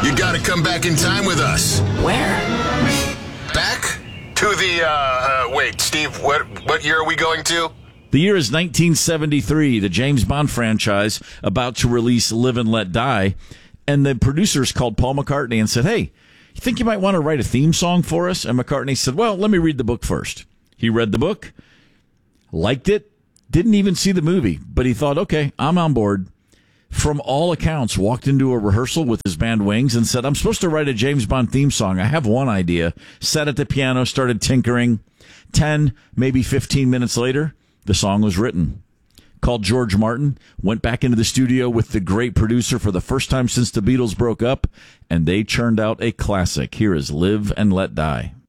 You got to come back in time with us. Where? Back to the, wait, Steve, what year are we going to? The year is 1973, the James Bond franchise about to release Live and Let Die. And the producers called Paul McCartney and said, hey, you think you might want to write a theme song for us? And McCartney said, well, let me read the book first. He read the book, liked it, didn't even see the movie, but he thought, okay, I'm on board. From all accounts, walked into a rehearsal with his band Wings and said, I'm supposed to write a James Bond theme song. I have one idea. Sat at the piano, started tinkering. 10, maybe 15 minutes later, the song was written. Called George Martin, went back into the studio with the great producer for the first time since the Beatles broke up, and they churned out a classic. Here is Live and Let Die.